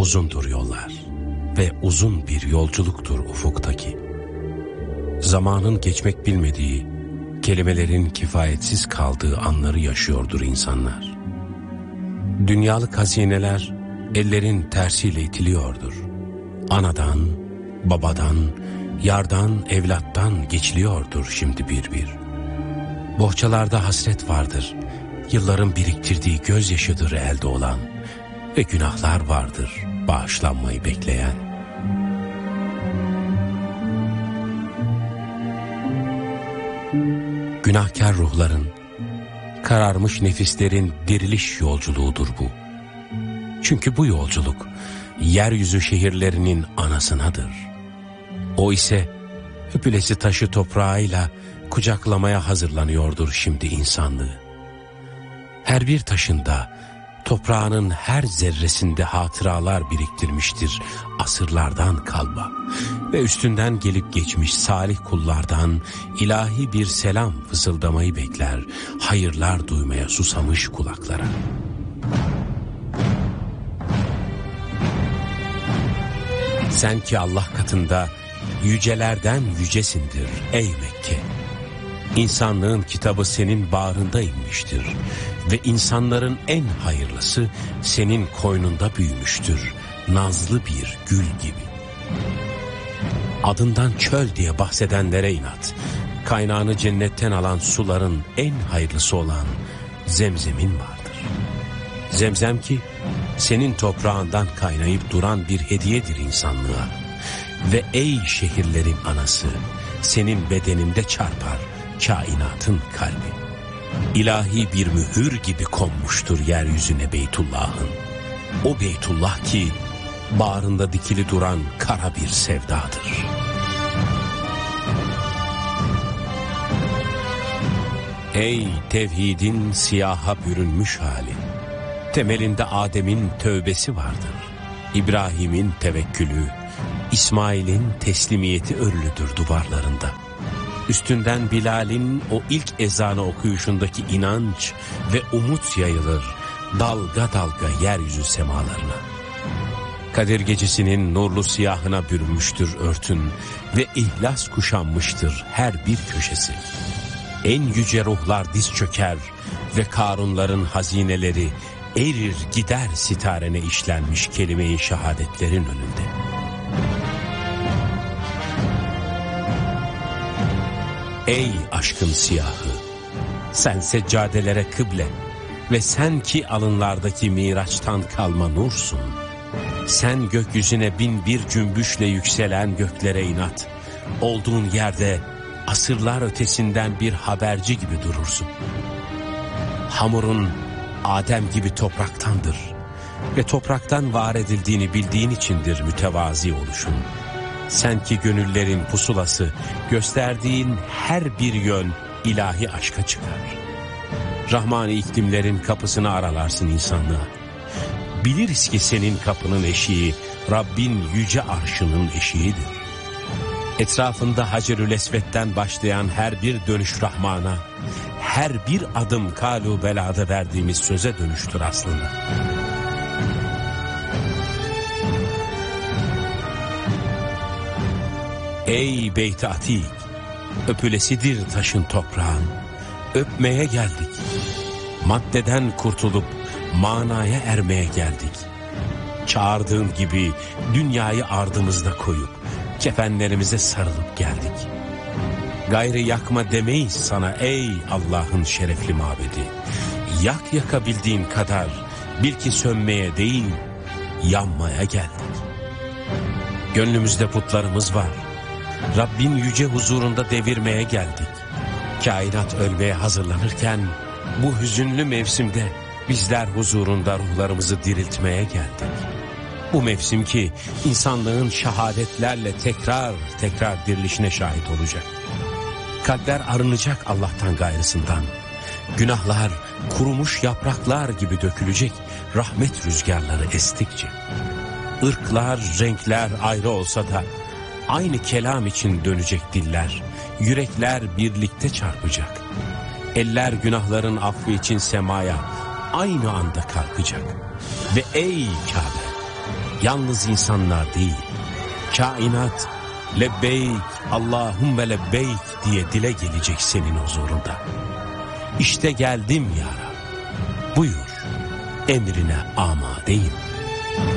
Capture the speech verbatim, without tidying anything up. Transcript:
uzundur yollar ve uzun bir yolculuktur ufuktaki. Zamanın geçmek bilmediği, kelimelerin kifayetsiz kaldığı anları yaşıyordur insanlar. Dünyalık hazineler ellerin tersiyle itiliyordur. Anadan, babadan, yardan, evlattan geçiliyordur şimdi bir bir. Bohçalarda hasret vardır, yılların biriktirdiği gözyaşıdır elde olan ve günahlar vardır bağışlanmayı bekleyen. Günahkar ruhların, kararmış nefislerin diriliş yolculuğudur bu. Çünkü bu yolculuk yeryüzü şehirlerinin anasınadır. O ise öpülesi taşı toprağıyla kucaklamaya hazırlanıyordur şimdi insanlığı. Her bir taşında, toprağının her zerresinde hatıralar biriktirmiştir asırlardan kalma ve üstünden gelip geçmiş salih kullardan ilahi bir selam fısıldamayı bekler, hayırlar duymaya susamış kulaklara. Sen ki Allah katında yücelerden yücesindir ey Mekke. İnsanlığın kitabı senin bağrında inmiştir ve insanların en hayırlısı senin koynunda büyümüştür, nazlı bir gül gibi. Adından çöl diye bahsedenlere inat, kaynağını cennetten alan suların en hayırlısı olan Zemzem'in vardır. Zemzem ki senin toprağından kaynayıp duran bir hediyedir insanlığa ve ey şehirlerin anası, senin bedeninde çarpar kainatın kalbi. İlahi bir mühür gibi konmuştur yeryüzüne Beytullah'ın. O Beytullah ki bağrında dikili duran kara bir sevdadır. Ey tevhidin siyaha bürünmüş hali, temelinde Adem'in tövbesi vardır. İbrahim'in tevekkülü, İsmail'in teslimiyeti örülüdür duvarlarında. Üstünden Bilal'in o ilk ezanı okuyuşundaki inanç ve umut yayılır dalga dalga yeryüzü semalarına. Kadir gecesinin nurlu siyahına bürünmüştür örtün ve ihlas kuşanmıştır her bir köşesi. En yüce ruhlar diz çöker ve Karunların hazineleri erir gider sitarene işlenmiş kelime-i şehadetlerin önünde. Ey aşkın siyahı, sen seccadelere kıble ve sen ki alınlardaki Miraç'tan kalma nursun. Sen gökyüzüne bin bir cümbüşle yükselen göklere inat, olduğun yerde asırlar ötesinden bir haberci gibi durursun. Hamurun Adem gibi topraktandır ve topraktan var edildiğini bildiğin içindir mütevazi oluşun. Sen ki gönüllerin pusulası, gösterdiğin her bir yön ilahi aşka çıkar. Rahmani iklimlerin kapısını aralarsın insanlığa. Biliriz ki senin kapının eşiği Rabbin yüce arşının eşiğidir. Etrafında Hacerül Esved'den başlayan her bir dönüş Rahman'a, her bir adım kalu belada verdiğimiz söze dönüştür aslında. Ey Beyt-i Atik, öpülesidir taşın toprağın, öpmeye geldik. Maddeden kurtulup manaya ermeye geldik. Çağırdığın gibi dünyayı ardımızda koyup kefenlerimize sarılıp geldik. Gayrı yakma demeyiz sana ey Allah'ın şerefli mabedi. Yak yakabildiğin kadar, bil ki sönmeye değil yanmaya geldik. Gönlümüzde putlarımız var. Rabbin yüce huzurunda devirmeye geldik. Kainat ölmeye hazırlanırken bu hüzünlü mevsimde bizler huzurunda ruhlarımızı diriltmeye geldik. Bu mevsim ki insanlığın şehadetlerle tekrar tekrar dirilişine şahit olacak. Kalpler arınacak Allah'tan gayrısından. Günahlar kurumuş yapraklar gibi dökülecek rahmet rüzgarları estikçe. Irklar, renkler ayrı olsa da aynı kelam için dönecek diller, yürekler birlikte çarpacak. Eller günahların affı için semaya aynı anda kalkacak. Ve ey Kabe, Yalnız insanlar değil, kainat lebbeyk Allahümme lebbeyk diye dile gelecek senin huzurunda. İşte geldim ya Rab, buyur, emrine amadeyim.